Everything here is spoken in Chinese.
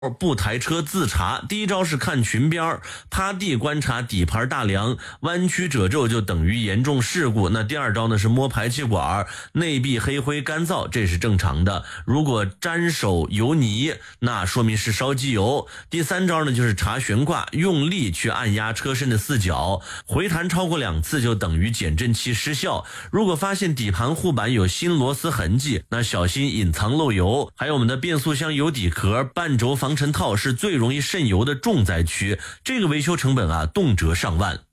不抬车自查。第一招是看裙边，趴地观察底盘大梁，弯曲褶皱就等于严重事故。那第二招呢是摸排气管，内壁黑灰干燥，这是正常的。如果沾手油泥，那说明是烧机油。第三招呢就是查悬挂，用力去按压车身的四角，回弹超过2次就等于减震器失效。如果发现底盘护板有新螺丝痕迹，那小心隐藏漏油。还有我们的变速箱油底壳、半轴防尘套是最容易渗油的重灾区，这个维修成本动辄上万。